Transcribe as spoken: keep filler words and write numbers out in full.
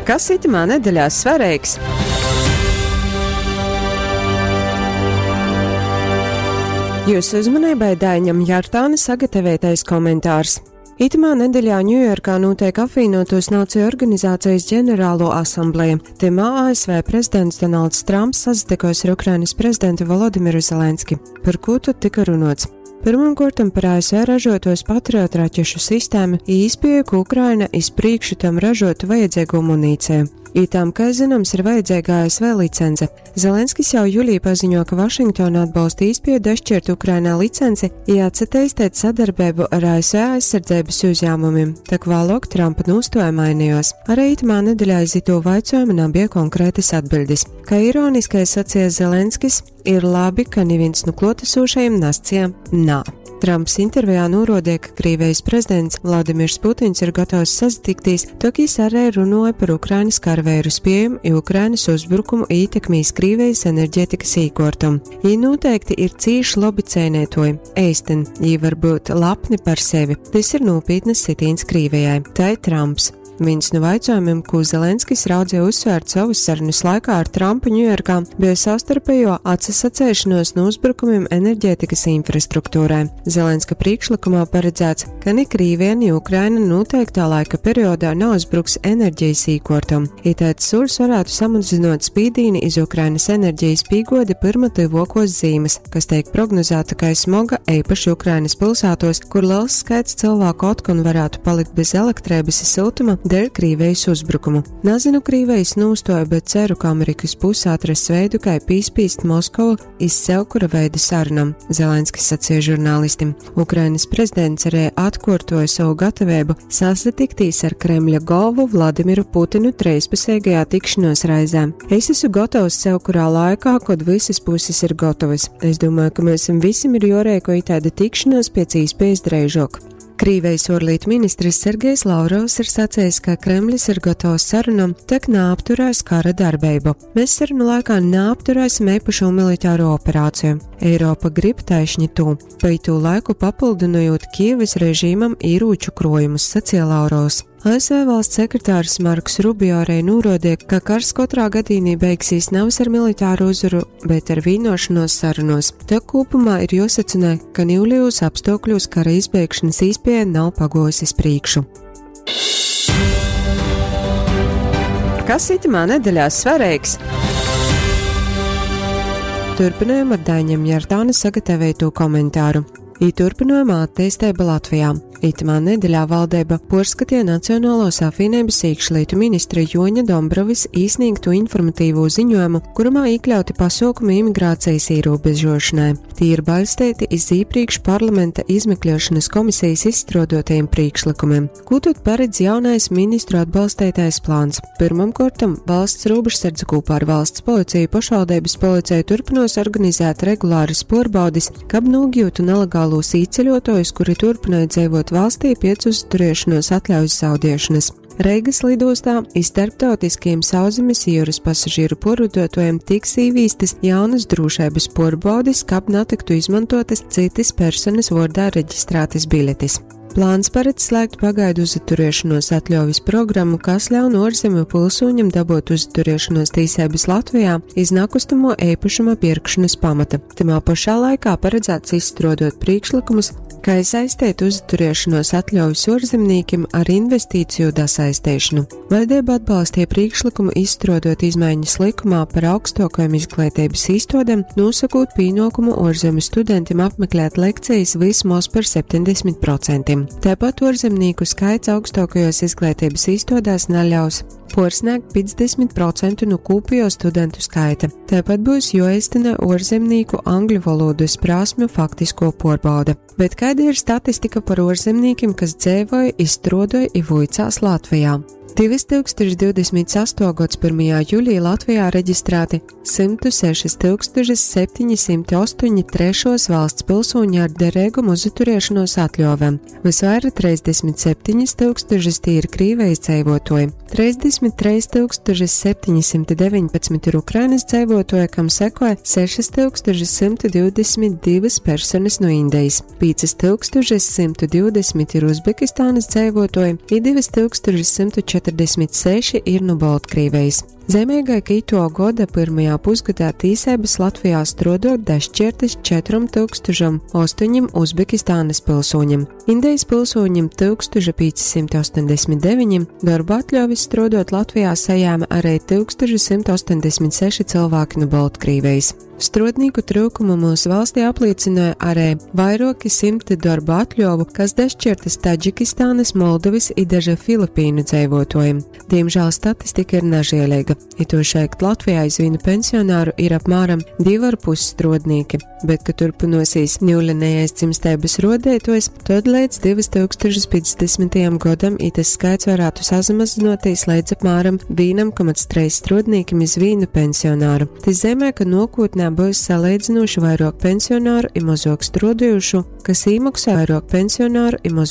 Kas itamā nedēļā svarīgs? Jūsu uzmanībai Daiņam Jartāne sagatavotais komentārs. Itamā nedēļā Ņujorkā notiek apvienotos nāciju organizācijas ģenerālo asambleja. Timā A S V prezidents Donalds Trumps sazitikojas ar Ukrainas prezidentu Volodimiru Zelenski. Par ko tad tika runāts? Pirmkārt par A S V ražotos patriotu raķešu sistēmu īspēju, ka Ukraina izpriekšu tam ražotu vajadzīgo munīciju. Ītām, kā zināms, ir vajadzīga A S V licence. Zelenskis jau jūlijā paziņo, ka Vašingtona atbalsta īspēju dašķirt Ukrainā licenci, ja atsateistēt sadarbību ar A S V aizsardzības uzņēmumiem, tak vēlāk Trumpa nostāja mainījās. Arī itamā nedēļā iz ito vaicojumu nebija konkrētas atbildes. Kā ironiski sacīja Zelenskis, ir labi, ka neviens no klātesošajiem nascijām nā. Trumps intervijā norādīja, ka Krievijas prezidents Vladimirs Putins ir gatavs sasatikties, tokīs arī runāja par Ukrainas karavīru spējumu, Ukrainas uzbrukumu ietekmīs Krievijas enerģētikas īkortumu. Viņi noteikti ir cīši labi cienētoji, eisten, viņi var būt lapni par sevi. Tas ir nopietnas sitiens Krievijai. Tā ir Trumps. Viens no vaicojumiem, ko Zelenskis raudzīja uzsvērt savas sarunas laikā ar Trumpu Ņujorkā, bija savstarpējo atsasacēšanos no uzbrukumiem enerģētikas infrastruktūrai. Zelenska priekšlikumā paredzēts, ka ne Krievija, ne Ukraina noteiktā laika periodā neuzbruks enerģijas īkortumu. Itāts soļus varētu samazinot spīdīni iz Ukrainas enerģijas pīgodi pirma tuvokos zīmes, kas tiek prognozēta kā smoga eipaši Ukrainas pilsētos, kur liels skaits cilvēku otkon varētu palikt bez elektrības un siltuma dēļ Krievijas uzbrukumu. Nezinu Krievijas nostāju, bet ceru, ka Amerikas puse atrast veidu, kā pīspīst Moskovu iz sev kura veida sarunam, Zelenskis sacīja žurnālistim. Ukrainas prezidents arī atkārtoja savu gatavību sasatiktīs ar Kremļa galvu Vladimiru Putinu trīspusīgajā tikšanos reizē. Es esmu gatavs sev kurā laikā, kad visas puses ir gatavas. Es domāju, ka mēs visam ir jorēko tāda tikšanos pēc īspējas drēžok. Krievijas ārlietu ministrs Sergejs Lavrovs ir sacījis, ka Kremlis ir gatavs sarunam, tak neapturēs kara darbību. Mēs sarunu laikā neapturēsim īpašo militāro operāciju. Eiropa grib taisni to, pa itu laiku papildinojot Kievas režīmam īrūču krojumus, sacīja Lavrovs. A S V valsts sekretārs Marks Rubio arī norādīja, ka karš katrā gadījumā beigsies nevis ar militāru uzvaru, bet ar vienošanos sarunos. Tā kopumā ir jāsacina, ka jūlijos apstākļos kara izbeigšanas īspēja nav pagojusi priekšu. Kas itamā nedēļā svarīgs? Turpinājam ar Daiņam Jartāne sagatavotu komentāru. Turpinājumā attīstība Latvijā. Itamā nedēļā valdība porskatīja Nacionālos apvienības iekšlietu ministra Joņa Dombrovis īsniegtu informatīvo ziņojumu, kurumā iekļauti pasākumi imigrācijas ierobežošanai. Tie ir balstīti iz iepriekš parlamenta izmeklēšanas komisijas izstrādotajiem priekšlikumiem. Ko tad paredz jaunais ministru atbalstītais plāns? Pirmkārtam, valsts robežsardze kopā ar valsts policiju pašvaldības policiju turpinās organizēt regulāras porbaudis, kab nogļūtu nelegālos īceļotājus, kuri turpināja dzīvot valstī pēc uzturēšanos atļaujas zaudēšanas. Reigas lidostā iz starptautiskiem sauszemes jūras pasažieru porūtotājiem tiks īvīstas jaunas drošības porbaudis, kab netiktu izmantotas citas personas vārdā reģistrētas biļetes. Plāns paredz slēgt pagaidu uzturēšanos atļaujas programmu, kas ļaun ārzemju pilsoņiem dabūt uzturēšanos tiesības Latvijā iz nekustamo īpašuma pirkšanas pamata. Tamā pašā laikā paredzēts izstrādāt priekšlikumus, kā saistīt uzturēšanos atļaujas ārzemniekiem ar investīciju dasaistēšanu. Valdība atbalstīja priekšlikumu izstrādāt izmaiņas likumā par augstākajām izglītības iestādēm, nosakot pienākumu ārzemju studentiem apmeklēt lekcijas vismaz par septiņdesmit procentiem. Tāpat ārzemnieku skaits augstākajos izglītības iestādēs neļaus pārsniegt piecdesmit procenti no kopējo studentu skaita. Tāpat būs jāiztena ārzemnieku angļu valodas prasmju faktisko pārbaude. Bet kāda ir statistika par ārzemniekiem, kas dzīvoja, izstrādāja un vuicās Latvijā? divi tūkstoši divdesmit astoņā gada pirmajā jūlijā Latvijā reģistrēti simt seši tūkstoši septiņi simti astoņi trešos valsts pilsoņi ar derīgumu uzturēšanos atļauvēm. Visvairāk trīsdesmit septiņi tūkstoši ir Krievijas dzīvotāji, trīsdesmit trīs tūkstoši septiņi simti deviņpadsmit ir Ukrainas dzīvotāji, kam sekoja seši tūkstoši simt divdesmit divas personas no Indijas, pieci tūkstoši simt divdesmit ir Uzbekistānas dzīvotāji un divi tūkstoši simt četrdesmit četrdesmit seši ir no Baltkrievijas. Zemīgai kīto goda pirmajā pusgadā tīsēbas Latvijā strodot dažšķirtis četrum tūkstošam ostoņim Uzbekistānas pilsoņim, Indijas pilsoņim tūkstoša pīcsimt ostoņdesmit deviņim, darba atļauvis strodot Latvijā sajāma arī tūkstoša simt ostoņdesmit seši cilvēki no Baltkrievijas. Strodnīku trūkumu mūsu valstī apliecināja arī vairāki simti darba atļauju, kas dažšķirtas Taģikistānas, Moldovas i daža Filipīnu dzīvotājiem. Diemžēl statistika ir nežēlīga. Itošeit Latvijā aizvien pensionāru ir apmēram divi ar pus strodnīki, bet, kad turpinosies ņūlinējais dzimstības rodētojs, tad līdz divi tūkstoši piecdesmitajam gadam itas skaits varētu sazamazinoties līdz apmēram viens komats trīs strodnīkim iz vienu pensionāru. Tas zemē, ka nākotnē būs salīdzinoši vairāk pensionāru i mazāk strodojušu, kas īmaksā vairāk pensionāru i mazāk